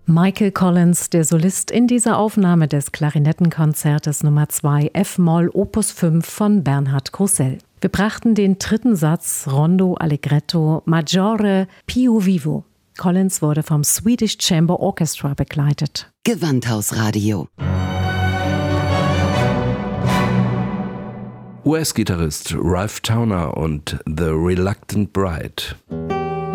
Michael Collins, der Solist in dieser Aufnahme des Klarinettenkonzertes Nummer 2 F-Moll Opus 5 von Bernhard Grussell. Wir brachten den dritten Satz Rondo Allegretto Maggiore più vivo. Collins wurde vom Swedish Chamber Orchestra begleitet. Gewandhausradio. US-Gitarrist Ralph Towner und The Reluctant Bride.